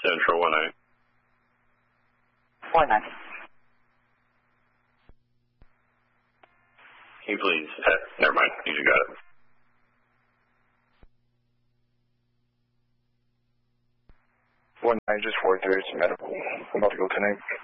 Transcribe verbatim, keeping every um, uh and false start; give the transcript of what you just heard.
Central one nine. one nine. Can you please, uh, never mind, you just got it. one nine, just four thirds medical. I'm about to go tonight.